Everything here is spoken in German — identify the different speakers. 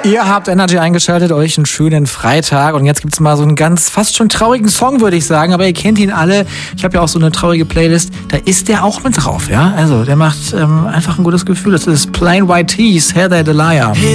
Speaker 1: Ihr habt Energy eingeschaltet, euch einen schönen Freitag und jetzt gibt's mal so einen ganz fast schon traurigen Song, würde ich sagen, aber ihr kennt ihn alle. Ich habe ja auch so eine traurige Playlist, da ist der auch mit drauf, ja? Also, der macht einfach ein gutes Gefühl. Das ist Plain White Tees, Heather the Liar.